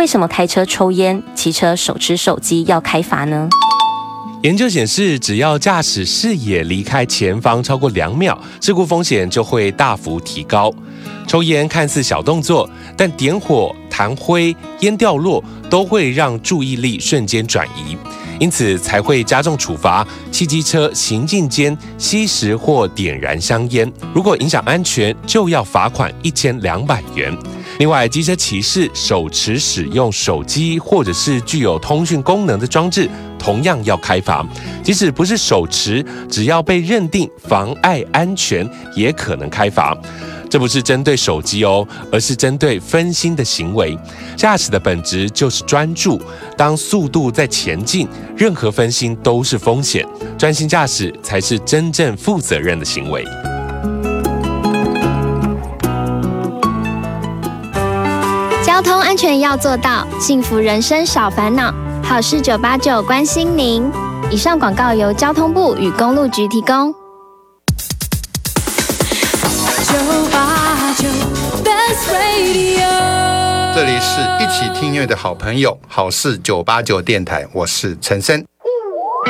为什么开车抽烟、骑车手持手机要开罚呢？ 研究显示，只要驾驶视野离开前方超过2秒，事故风险就会大幅提高。抽烟看似小动作，但点火、弹灰、烟掉落都会让注意力瞬间转移，因此才会加重处罚汽机车行进间吸食或点燃香烟，如果影响安全，就要罚款1200元。另外，机车骑士手持使用手机或者是具有通讯功能的装置，同样要开罚。即使不是手持，只要被认定妨碍安全，也可能开罚。这不是针对手机哦，而是针对分心的行为。驾驶的本质就是专注，当速度在前进，任何分心都是风险。专心驾驶才是真正负责任的行为。 交通安全要做到，幸福人生少烦恼。好事989关心您。以上广告由交通部与公路局提供。 这里是一起听音乐的好朋友，好事989电台，我是陈升。